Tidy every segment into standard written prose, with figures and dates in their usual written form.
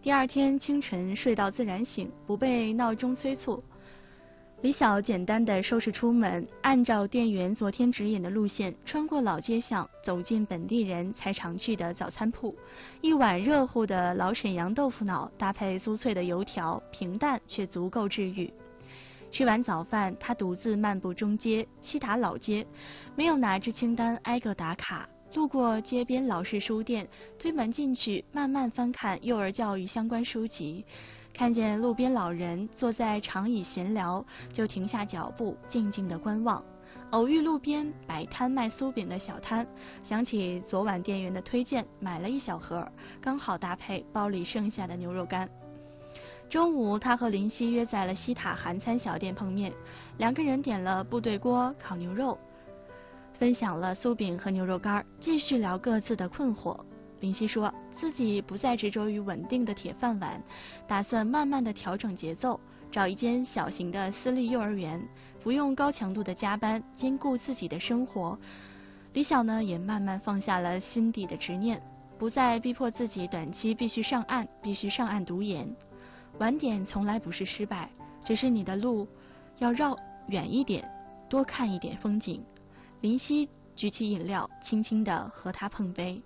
第二天清晨睡到自然醒，不被闹钟催促。李晓简单的收拾出门，按照店员昨天指引的路线，穿过老街巷，走进本地人才常去的早餐铺。一碗热乎的老沈阳豆腐脑，搭配酥脆的油条，平淡却足够治愈。吃完早饭，他独自漫步中街，西塔老街，没有拿着清单挨个打卡。路过街边老式书店，推门进去，慢慢翻看幼儿教育相关书籍。看见路边老人坐在长椅闲聊，就停下脚步，静静地观望。偶遇路边摆摊卖酥饼的小摊，想起昨晚店员的推荐，买了一小盒，刚好搭配包里剩下的牛肉干。中午，他和林夕约在了西塔韩餐小店碰面，两个人点了部队锅烤牛肉，分享了酥饼和牛肉干，继续聊各自的困惑。林夕说自己不再执着于稳定的铁饭碗，打算慢慢的调整节奏，找一间小型的私立幼儿园，不用高强度的加班，兼顾自己的生活。李晓呢，也慢慢放下了心底的执念，不再逼迫自己短期必须上岸读研。晚点从来不是失败，只是你的路要绕远一点，多看一点风景。林夕举起饮料，轻轻地和他碰杯。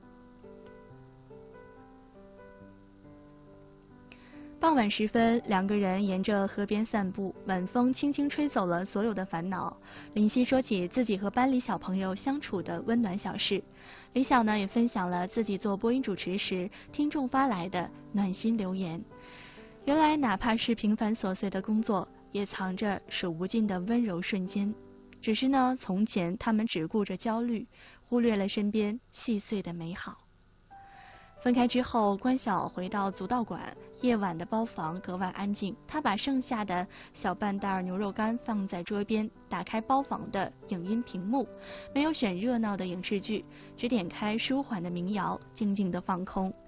傍晚时分，两个人沿着河边散步，晚风轻轻吹走了所有的烦恼。林夕说起自己和班里小朋友相处的温暖小事，李晓呢也分享了自己做播音主持时听众发来的暖心留言。原来哪怕是平凡琐碎的工作，也藏着数不尽的温柔瞬间。只是呢，从前他们只顾着焦虑，忽略了身边细碎的美好。分开之后，关晓回到足道馆，夜晚的包房格外安静。他把剩下的小半袋牛肉干放在桌边，打开包房的影音屏幕，没有选热闹的影视剧，只点开舒缓的民谣，静静的放空。